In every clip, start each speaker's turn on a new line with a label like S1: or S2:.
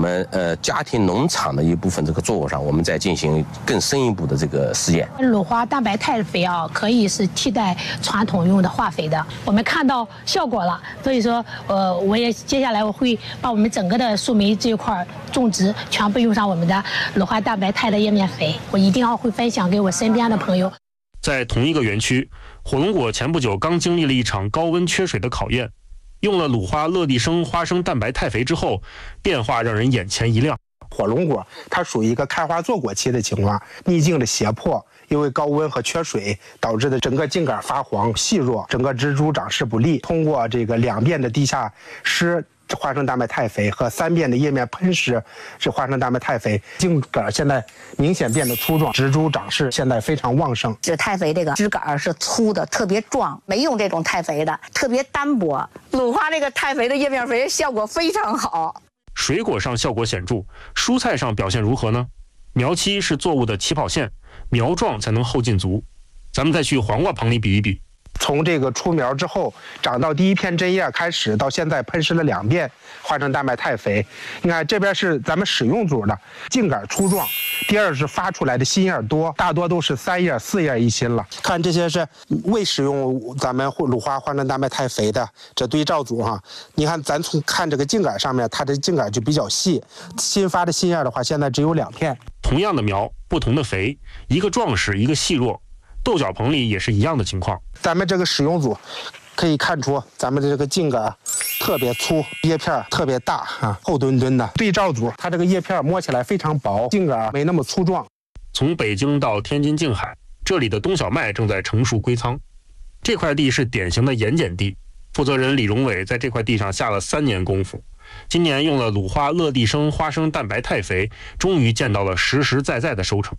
S1: 们家庭农场的一部分这个作物上，我们再进行更深一步的这个实验。
S2: 鲁花蛋白肽肥啊，可以是替代传统用的化肥的。我们看到效果了，所以说我也接下来我会把我们整个的树莓这一块种植全部用上我们的鲁花蛋白肽的叶面肥，我一定要会分享给我身边的朋友。
S3: 在同一个园区，火龙果前不久刚经历了一场高温缺水的考验。用了鲁花乐地生花生蛋白肽肥之后，变化让人眼前一亮。
S4: 火龙果它属于一个开花坐果期的情况，逆境的胁迫，因为高温和缺水导致的整个茎秆发黄细弱，整个植株长势不利。通过这个2遍的地下施花生蛋白肽肥和3遍的叶面喷施是花生蛋白肽肥，茎秆现在明显变得粗壮，植株长势现在非常旺盛。
S5: 这肽肥这个枝杆是粗的，特别壮，没用这种肽肥的，特别单薄。鲁花这个肽肥的叶面肥效果非常好。
S3: 水果上效果显著，蔬菜上表现如何呢？苗期是作物的起跑线，苗壮才能后劲足。咱们再去黄瓜棚里比一比。
S4: 从这个出苗之后，长到第一片针叶开始，到现在喷施了2遍花生蛋白肽肥。你看这边是咱们使用组的，茎秆粗壮；第二是发出来的新叶多，大多都是3叶、4叶一新了。看这些是未使用咱们鲁花花生蛋白肽肥的这对照组哈，你看咱从看这个茎秆上面，它的茎秆就比较细，新发的新叶的话，现在只有2片。
S3: 同样的苗，不同的肥，一个壮实，一个细弱。豆角棚里也是一样的情况。
S4: 咱们这个使用组可以看出，咱们的这个茎秆特别粗，叶片特别大啊，厚墩墩的。对照组它这个叶片摸起来非常薄，茎秆没那么粗壮。
S3: 从北京到天津静海，这里的冬小麦正在成熟归仓。这块地是典型的盐碱地，负责人李荣伟在这块地上下了3年功夫。今年用了鲁花乐地生花生蛋白肽肥，终于见到了实实在在的收成。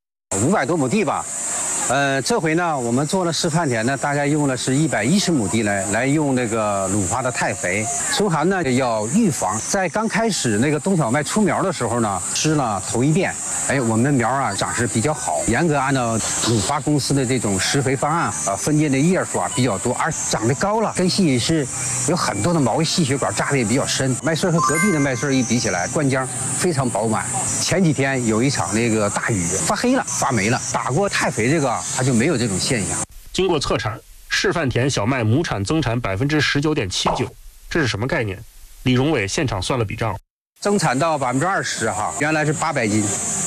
S6: 500多亩地吧。这回呢，我们做了示范田呢，大概用的是110亩地来用那个鲁花的肽肥。收涵呢要预防，在刚开始那个冬小麦出苗的时候呢，施了头1遍，我们的苗啊长势比较好，严格按照鲁花公司的这种施肥方案分界的叶数比较多，而长得高了，根系是有很多的毛细血管扎得也比较深。麦穗和隔壁的麦穗一比起来，灌浆非常饱满。前几天有一场那个大雨，发黑了，发霉了，打过肽肥这个。它就没有这种现象。
S3: 经过测产，示范田小麦亩产增产19.79%，这是什么概念？李荣伟现场算了笔账，
S6: 增产到20%哈，原来是800斤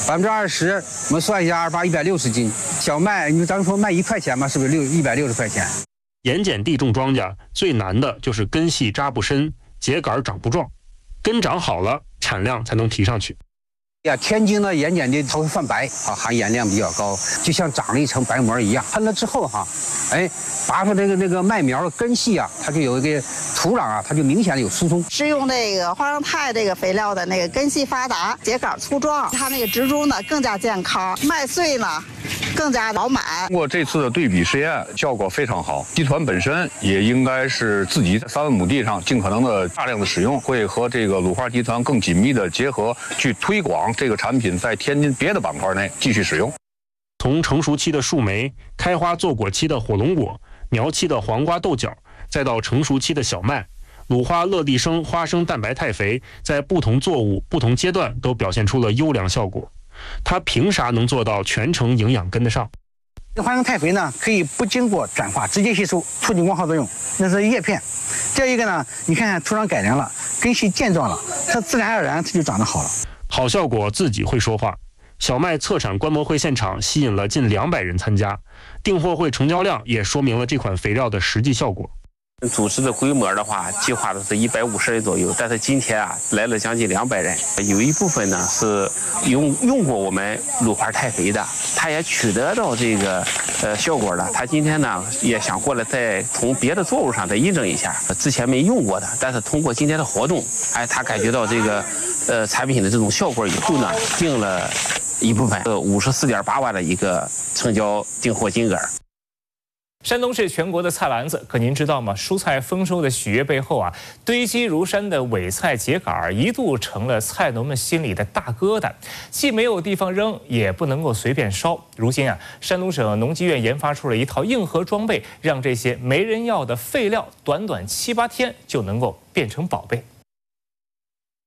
S6: ，20%我们算一下，28 160斤。小麦，你咱们说卖1块钱嘛，是不是160块钱？
S3: 盐碱地种庄稼最难的就是根系扎不深，秸秆长不壮，根长好了，产量才能提上去。
S6: 天津的盐碱地它会泛白含盐量比较高，就像长了一层白膜一样。喷了之后拔出那个麦苗的根系它就有一个土壤它就明显的有疏松。
S7: 是用这个花生肽这个肥料的那个根系发达，秸秆粗壮，它那个植株呢更加健康，麦穗呢更加饱满。
S8: 通过这次的对比实验，效果非常好。集团本身也应该是自己在3万亩地上尽可能的大量的使用，会和这个鲁花集团更紧密的结合，去推广这个产品在天津别的板块内继续使用。
S3: 从成熟期的树莓、开花坐果期的火龙果、苗期的黄瓜豆角，再到成熟期的小麦，鲁花乐地生花生蛋白肽肥在不同作物、不同阶段都表现出了优良效果。它凭啥能做到全程营养跟得上？
S9: 花生肽肥呢，可以不经过转化，直接吸收，促进光合作用，那是叶片。这一个呢，你看看土壤改良了，根系健壮了，它自然而然它就长得好了。
S3: 好效果自己会说话。小麦测产观摩会现场吸引了近200人参加，订货会成交量也说明了这款肥料的实际效果。
S10: 组织的规模的话，计划的是150人左右，但是今天来了将近200人，有一部分呢是用过我们鲁花肽肥的，他也取得到这个效果了。他今天呢也想过来再从别的作物上再印证一下，之前没用过的，但是通过今天的活动，他感觉到这个产品的这种效果以后呢，订了一部分54.8万的一个成交订货金额。
S11: 山东是全国的菜篮子，可您知道吗？蔬菜丰收的喜悦背后堆积如山的伪菜秸秆一度成了菜农们心里的大疙瘩，既没有地方扔，也不能够随便烧。如今山东省农技院研发出了一套硬核装备，让这些没人要的废料短短7、8天就能够变成宝贝。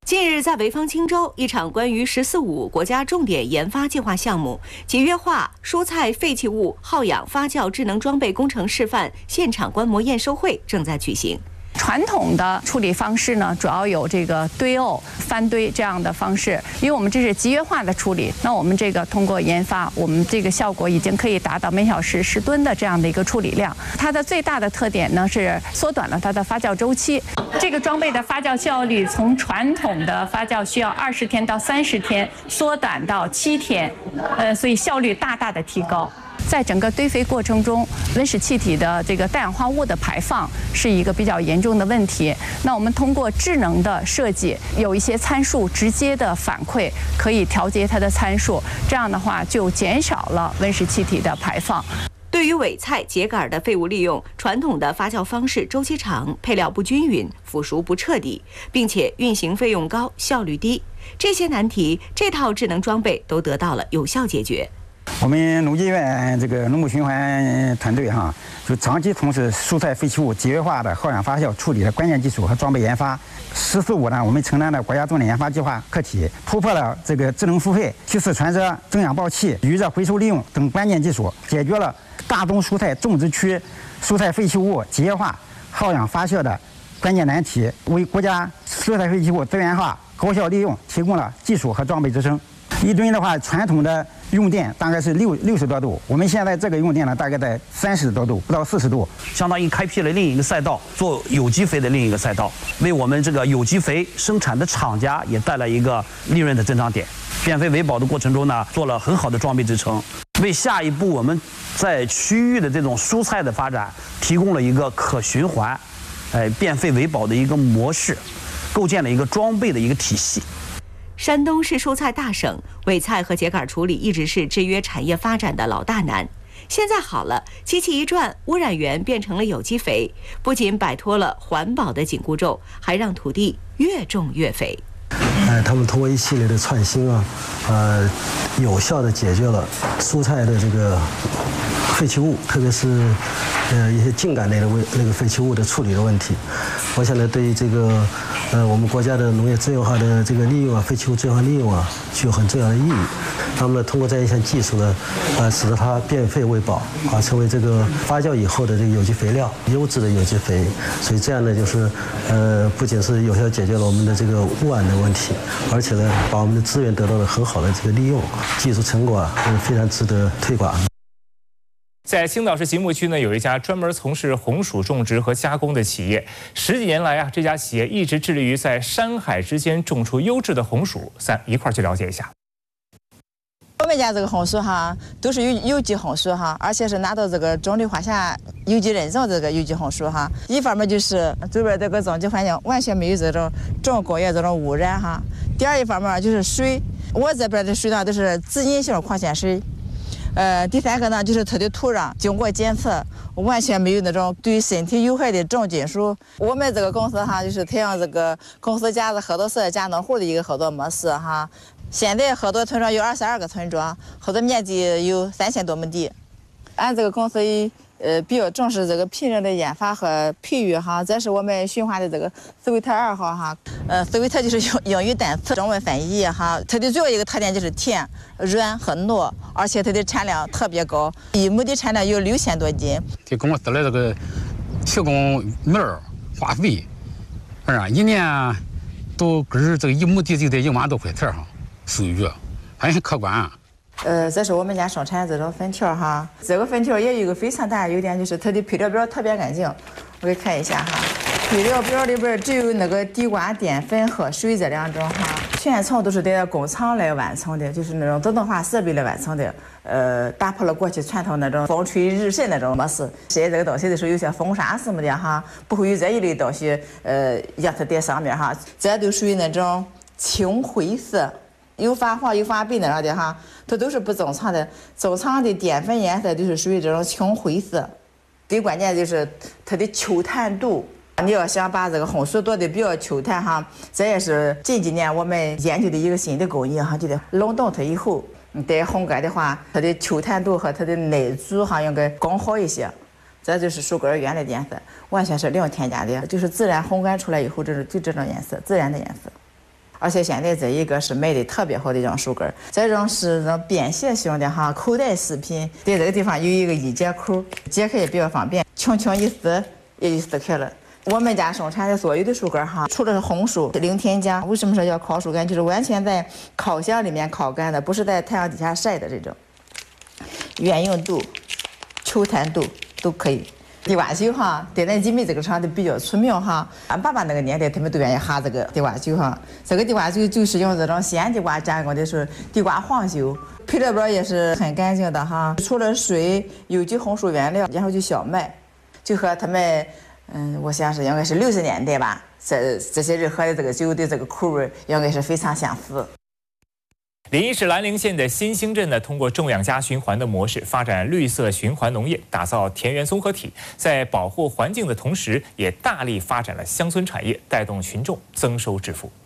S12: 近日，在潍坊青州，一场关于“十四五”国家重点研发计划项目节约化蔬菜废弃物耗氧发酵智能装备工程示范现场观摩验收会正在举行。
S13: 传统的处理方式呢，主要有这个堆沤、翻堆这样的方式，因为我们这是集约化的处理。那我们这个通过研发，我们这个效果已经可以达到每小时10吨的这样的一个处理量。它的最大的特点呢是缩短了它的发酵周期。这个装备的发酵效率从传统的发酵需要20天到30天，缩短到7天，所以效率大大的提高。在整个堆肥过程中，温室气体的这个氮氧化物的排放是一个比较严重的问题。那我们通过智能的设计，有一些参数直接的反馈，可以调节它的参数，这样的话就减少了温室气体的排放。
S12: 对于秆菜秸秆的废物利用，传统的发酵方式周期长、配料不均匀、腐熟不彻底，并且运行费用高、效率低，这些难题，这套智能装备都得到了有效解决。
S9: 我们农技院这个农牧循环团队就长期从事蔬菜废弃物节约化的耗氧发酵处理的关键技术和装备研发。“14-5”呢，我们承担了国家重点研发计划课题，突破了这个智能付费、气式传热、增氧爆气、余热回收利用等关键技术，解决了大宗蔬菜种植区蔬菜废弃物节约化、耗氧发酵的关键难题，为国家蔬菜废弃物资源化、高效利用提供了技术和装备支撑。1吨的话，传统的用电大概是60多度，我们现在这个用电呢，大概在30多度，不到40度，
S14: 相当于开辟了另一个赛道，做有机肥的另一个赛道，为我们这个有机肥生产的厂家也带来一个利润的增长点。变肥为宝的过程中呢，做了很好的装备支撑，为下一步我们在区域的这种蔬菜的发展提供了一个可循环，变废为宝的一个模式，构建了一个装备的一个体系。
S12: 山东是蔬菜大省，秆菜和秸秆处理一直是制约产业发展的老大难。现在好了，机器一转，污染源变成了有机肥，不仅摆脱了环保的紧箍咒，还让土地越种越肥。
S15: 他们通过一系列的创新有效地解决了蔬菜的这个废弃物，特别是一些茎秆类的那个废弃物的处理的问题。我想呢，对于这个我们国家的农业资源化的这个利用废弃物资源化利用具有很重要的意义。他们呢，通过这一项技术呢，使得它变废为宝成为这个发酵以后的这个有机肥料，优质的有机肥。所以这样呢，就是不仅是有效解决了我们的这个污染的问题，而且呢，把我们的资源得到了很好的这个利用，技术成果非常值得推广。
S11: 在青岛市吉木区呢，有一家专门从事红薯种植和加工的企业。10几年来这家企业一直致力于在山海之间种出优质的红薯。咱一块儿去了解一下。
S16: 我们家这个红薯都是有机红薯而且是拿到这个中绿华夏有机认证这个有机红薯一方面就是周边这个种植环境完全没有这种重工业这种污染第二一方面就是水，我这边的水呢都是自饮性矿泉水。第三个呢，就是它的土壤经过检测，完全没有那种对身体有害的重金属。我们这个公司就是采用这个公司加合作社加农户的一个合作模式现在合作村庄有22个村庄，合作面积有3000多亩地。俺这个公司比较重视这个品种的研发和培育这是我们驯化的这个斯维特2号斯维特就是英语单词中文翻译它的主要一个特点就是甜、软和糯，而且它的产量特别高，1亩的产量有6000多斤。
S17: 给公司的这个提供苗、化肥，一年都根这个1亩地就得1万多块钱收益，很可观。
S16: 这是我们家生产这种粉条这个粉条也有一个非常大的优点，就是它的配料表特别干净。我给看一下配料表里边只有那个地瓜、淀粉和水这2种全程都是在工厂来完成的，就是那种自动化设备来完成的。打破了过去传统那种风吹日晒那种模式。晒这个东西的时候有些风沙什么的不会有这一类东西让它在上面这都属于那种青灰色。有发黄有发白那样的它都是不正常的。正常的淀粉颜色就是属于这种青灰色。最关键就是它的球弹度，你要想把这个红薯做的比较球弹这也是近几年我们研究的一个新的工艺就得冷冻它以后，再烘干的话，它的球弹度和它的耐煮应该更好一些。这就是薯根原来的颜色，完全是零添加的，就是自然烘干出来以后就这种颜色，自然的颜色。 而且现在这一个是卖的特别好的一种树根，这种是那种便携型的哈，口袋饰品，在这个地方有一个1节扣，解开也比较方便，轻轻一撕也就撕开了。我们家生产的所有的树根哈，除了是红树、零添加，为什么说叫烤树干？就是完全在烤箱里面烤干的，不是在太阳底下晒的这种，圆硬度、球弹度都可以。地瓜球哈，在咱集美这个厂都比较出名哈。俺爸爸那个年代，他们都愿意哈这个地瓜球哈。这个地瓜球就是用这种西安地瓜加工的是地瓜黄酒，配料表也是很干净的哈。除了水、有机红薯原料，然后就小麦，就和他们我想是应该是60年代吧，这些人喝的这个酒的这个口味应该是非常相似。
S11: 临沂市兰陵县的新兴镇呢，通过种养加循环的模式，发展绿色循环农业，打造田园综合体，在保护环境的同时，也大力发展了乡村产业，带动群众增收致富。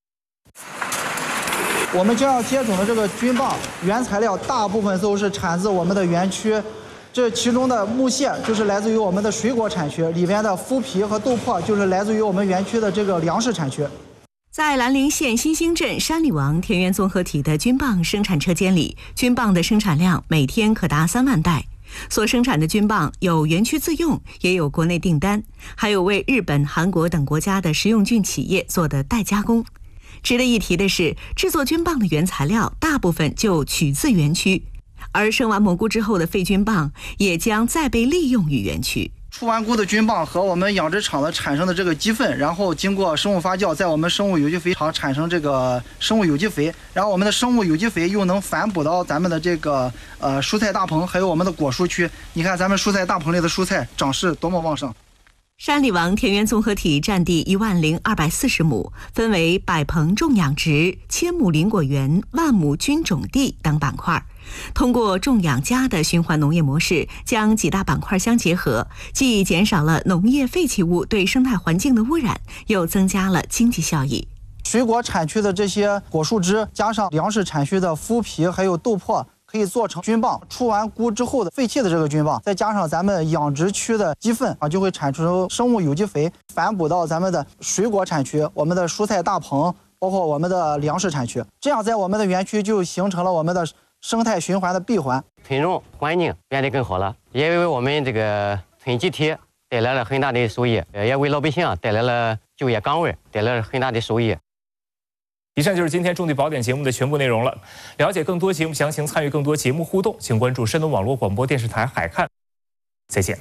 S18: 我们将要接种的这个菌棒原材料大部分都是产自我们的园区，这其中的木屑就是来自于我们的水果产区，里边的麸皮和豆粕就是来自于我们园区的这个粮食产区。
S12: 在兰陵县新兴镇山里王田园综合体的菌棒生产车间里，菌棒的生产量每天可达3万袋。所生产的菌棒有园区自用，也有国内订单，还有为日本、韩国等国家的食用菌企业做的代加工。值得一提的是，制作菌棒的原材料大部分就取自园区，而生完蘑菇之后的废菌棒也将再被利用于园区。
S18: 出完菇的菌棒和我们养殖场的产生的这个鸡粪，然后经过生物发酵，在我们生物有机肥厂产生这个生物有机肥，然后我们的生物有机肥又能反哺到咱们的这个蔬菜大棚，还有我们的果蔬区。你看咱们蔬菜大棚里的蔬菜长势多么旺盛！
S12: 山里王田园综合体占地10240亩，分为百棚种养殖、1000亩林果园、万亩菌种地等板块。通过种养加的循环农业模式，将几大板块相结合，既减少了农业废弃物对生态环境的污染，又增加了经济效益。
S18: 水果产区的这些果树枝，加上粮食产区的麸皮还有豆粕，可以做成菌棒。出完菇之后的废弃的这个菌棒，再加上咱们养殖区的鸡粪就会产出生物有机肥，反哺到咱们的水果产区、我们的蔬菜大棚，包括我们的粮食产区。这样在我们的园区就形成了我们的生态循环的闭环，
S19: 村容环境变得更好了，也为我们这个村集体带来了很大的收益，也为老百姓带来了就业岗位，带来了很大的收益。
S11: 以上就是今天重点宝典节目的全部内容了。了解更多节目详情，参与更多节目互动，请关注山东网络广播电视台海看。再见。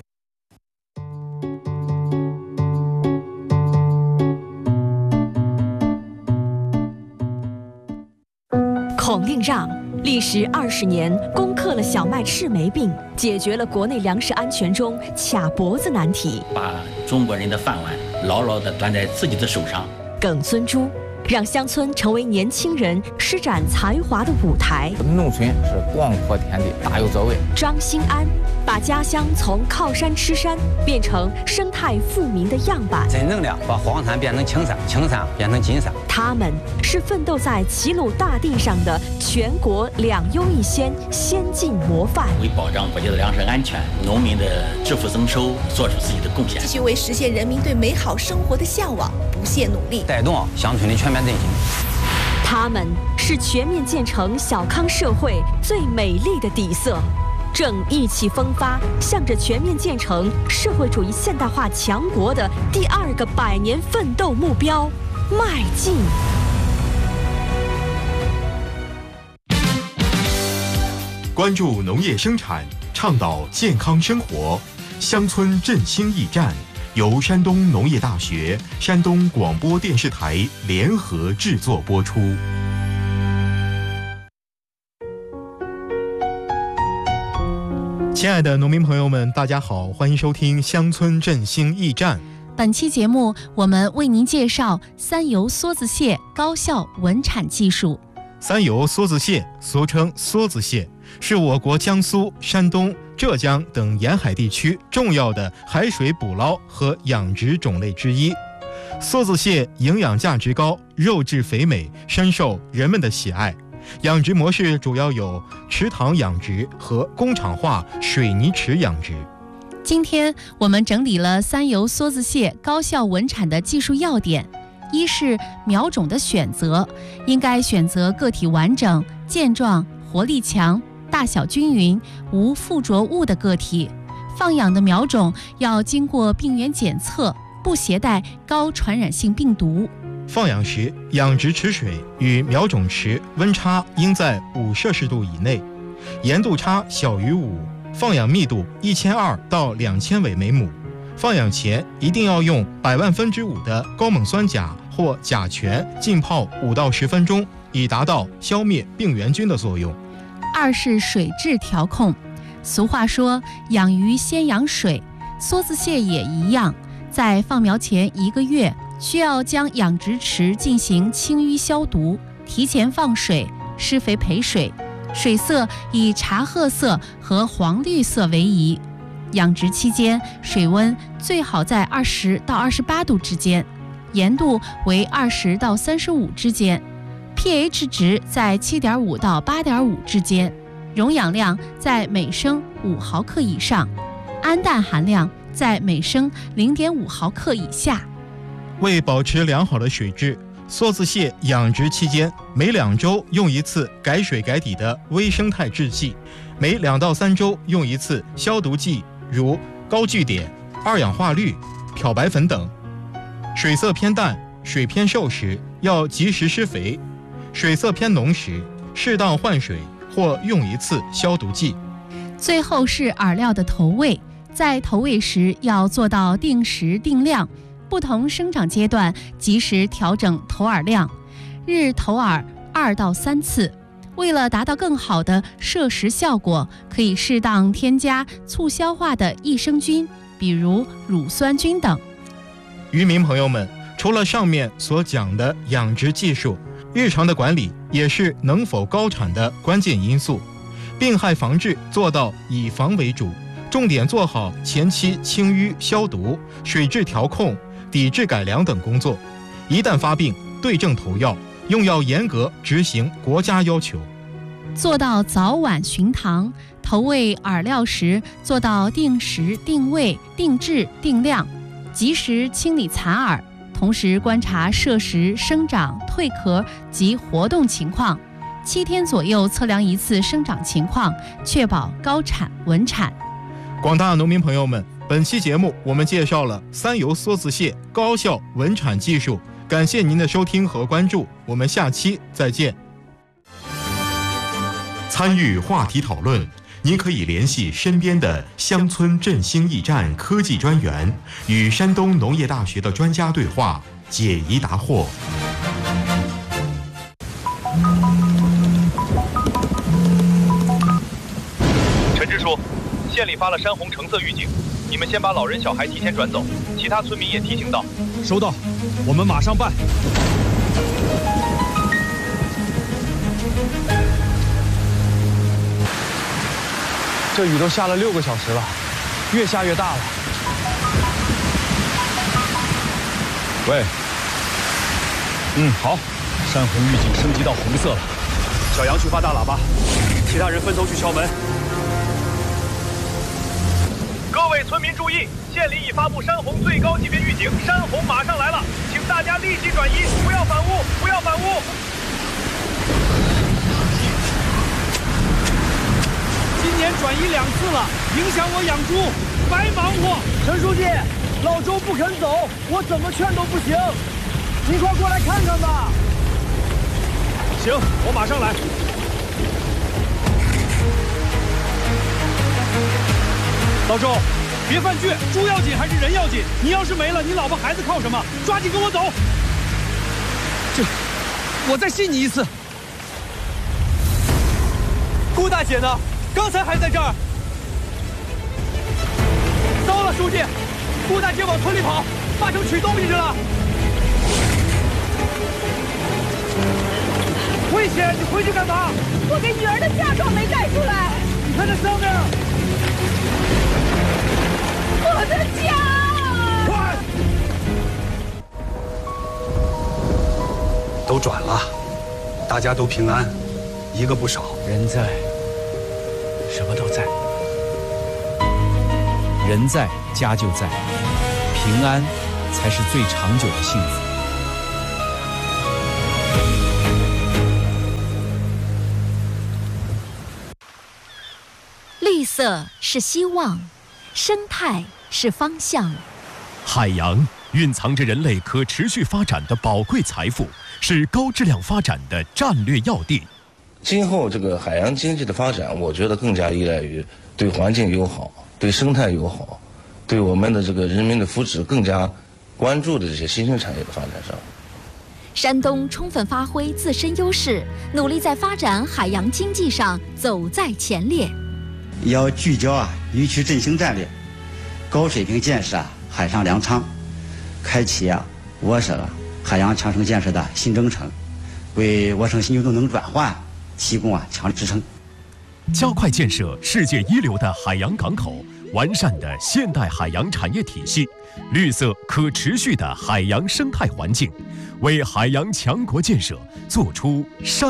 S20: 孔令让历时20年，攻克了小麦赤霉病，解决了国内粮食安全中卡脖子难题，
S21: 把中国人的饭碗牢牢地端在自己的手上。
S20: 耿尊珠让乡村成为年轻人施展才华的舞台。
S22: 农村是广阔天地，大有作为。
S20: 张新安把家乡从靠山吃山变成生态富民的样板，
S6: 真正的把黄山变成青山，青山变成金山。
S20: 他们是奋斗在齐鲁大地上的全国2优1先先进模范，
S21: 为保障国家的粮食安全、农民的致富增收做出自己的贡献，
S23: 继续为实现人民对美好生活的向往不懈努力，
S6: 带动乡村的全面振兴。
S20: 他们是全面建成小康社会最美丽的底色，正意气风发，向着全面建成社会主义现代化强国的第2个100年奋斗目标迈进。
S24: 关注农业生产，倡导健康生活，乡村振兴驿站由山东农业大学、山东广播电视台联合制作播出。
S25: 亲爱的农民朋友们，大家好，欢迎收听乡村振兴驿站。
S26: 本期节目，我们为您介绍3油梭子蟹高效稳产技术。
S25: 3油梭子蟹，俗称梭子蟹，是我国江苏、山东、浙江等沿海地区重要的海水捕捞和养殖种类之一。梭子蟹营养价值高，肉质肥美，深受人们的喜爱。养殖模式主要有池塘养殖和工厂化水泥池养殖。
S26: 今天我们整理了3油梭子蟹高效稳产的技术要点。 一是苗种的选择，应该选择个体完整、健壮、活力强、大小均匀、无附着物的个体。放养的苗种要经过病原检测，不携带高传染性病毒。
S25: 放养时，养殖池水与苗种池温差应在5摄氏度以内，盐度差小于5，放养密度1200到2000尾每亩。放养前一定要用500,000%的高锰酸钾或甲醛浸泡5到10分钟，以达到消灭病原菌的作用。
S26: 二是水质调控。俗话说，养鱼先养水，梭子蟹也一样。在放苗前1个月，需要将养殖池进行清淤消毒，提前放水，施肥培水，水色以茶褐色和黄绿色为宜。养殖期间，水温最好在20到28度之间，盐度为20到35之间， pH 值在7.5到8.5之间，溶氧量在每升5毫克以上，氨氮含量在每升0.5毫克以下。
S25: 为保持良好的水质，梭子蟹养殖期间每2周用一次改水改底的微生态制剂，每2到3周用一次消毒剂，如高聚碘、2氧化氯、漂白粉等。水色偏淡、水偏瘦时要及时施肥，水色偏浓时适当换水或用一次消毒剂。
S26: 最后是饵料的投喂，在投喂时要做到定时定量，不同生长阶段及时调整投饵量，日投饵2到3次。为了达到更好的摄食效果，可以适当添加促消化的益生菌，比如乳酸菌等。
S25: 渔民朋友们，除了上面所讲的养殖技术，日常的管理也是能否高产的关键因素。病害防治做到以防为主，重点做好前期清淤消毒、水质调控、底质改良等工作。一旦发病，对症投药，用药严格执行国家要求。
S26: 做到早晚巡塘，投喂饵料时做到定时定位、定质定量，及时清理残饵，同时观察摄食、生长、蜕壳及活动情况，7天左右测量一次生长情况，确保高产稳产。
S25: 广大农民朋友们，本期节目我们介绍了3油梭子蟹高效稳产技术，感谢您的收听和关注，我们下期再见。
S24: 参与话题讨论，您可以联系身边的乡村振兴驿站科技专员，与山东农业大学的专家对话，解疑答惑。
S1: 陈支书，县里发了山洪橙色预警，你们先把老人小孩提前转走，其他村民也提醒到。
S2: 收到，我们马上办。
S4: 这雨都下了6个小时了，越下越大了。
S2: 喂，好，山洪预警升级到红色了。
S1: 小杨去发大喇叭，其他人分头去敲门。各位村民注意，县里已发布山洪最高级别预警，山洪马上来了，请大家立即转移，不要反屋，不要反屋。
S2: 今年转移2次了，影响我养猪，白忙活。
S5: 陈书记，老周不肯走，我怎么劝都不行，您快过来看看吧。
S2: 行，我马上来。老周，别犯倔，猪要紧还是人要紧？你要是没了，你老婆孩子靠什么？抓紧跟我走。我再信你一次。
S5: 顾大姐呢？刚才还在这儿。糟了，书记，顾大姐往村里跑，八成取东西去了。危险！你回去干嘛？
S7: 我给女儿的嫁妆没带出来。
S5: 你看那上面。
S7: 我的家！
S5: 快！
S8: 都转了，大家都平安，一个不少。
S27: 人在，什么都在。人在，家就在，平安才是最长久的幸福。
S20: 绿色是希望，生态是方向。
S3: 海洋蕴藏着人类可持续发展的宝贵财富，是高质量发展的战略要地。
S9: 今后这个海洋经济的发展，我觉得更加依赖于对环境友好、对生态友好、对我们的这个人民的福祉更加关注的这些新兴产业的发展上。
S20: 山东充分发挥自身优势，努力在发展海洋经济上走在前列。
S10: 要聚焦渔区振兴战略，高水平建设海上粮仓，开启我省海洋强省建设的新征程，为我省新旧动能转换提供强支撑。
S3: 加快建设世界一流的海洋港口，完善的现代海洋产业体系，绿色可持续的海洋生态环境，为海洋强国建设做出